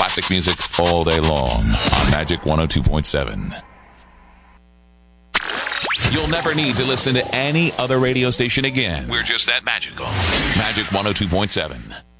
classic music all day long on Magic 102.7. You'll never need to listen to any other radio station again. We're just that magical. Magic 102.7.